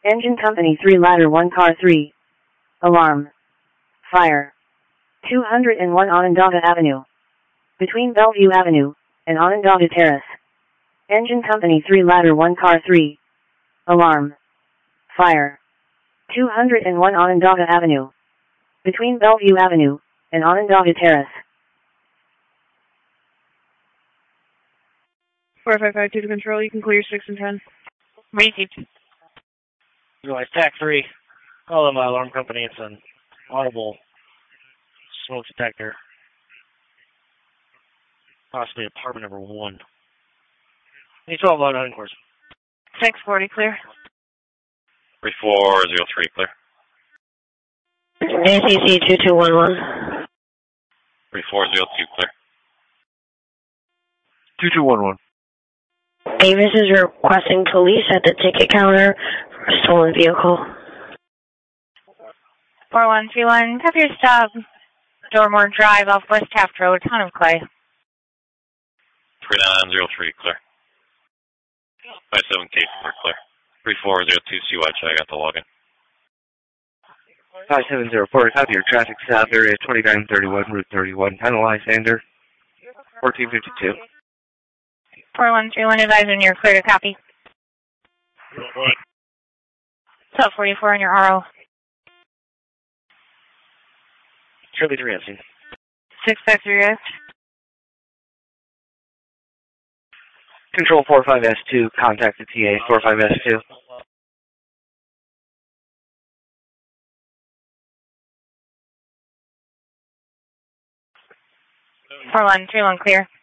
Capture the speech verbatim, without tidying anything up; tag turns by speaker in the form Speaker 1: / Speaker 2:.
Speaker 1: Engine Company three Ladder one Car three. Alarm. Fire. two hundred one Onondaga Avenue. Between Bellevue Avenue and Onondaga Terrace. Engine Company three Ladder one Car three. Alarm. Fire. two hundred one Onondaga Avenue. Between Bellevue Avenue and Onondaga Terrace.
Speaker 2: four five five two to control, you can clear six and ten.
Speaker 3: Received. Realize T A C three. Call my alarm company. It's an audible smoke detector. Possibly apartment number one. A twelve on nine course.
Speaker 2: six forty clear.
Speaker 4: three four zero three clear.
Speaker 5: A C C two two one one.
Speaker 4: three four zero two clear.
Speaker 6: two two one one.
Speaker 5: Davis is requesting police at the ticket counter for a stolen vehicle.
Speaker 7: four one three one, have your stop. Dormore Drive off West Taft Road, Town of Clay.
Speaker 4: three nine zero three clear. five seven K four clear. three four zero two C Y, I got the login.
Speaker 6: five seven zero four, copy your traffic stop area twenty-nine thirty-one, Route thirty-one, Tunnel Lysander, fourteen fifty-two.
Speaker 7: four one three one, advise when you're clear to copy. Sub forty-four on your R O.
Speaker 3: Shirley three answering.
Speaker 2: six five three S.
Speaker 6: Control four five S two, contact the T A four five S two.
Speaker 7: four one three one, clear.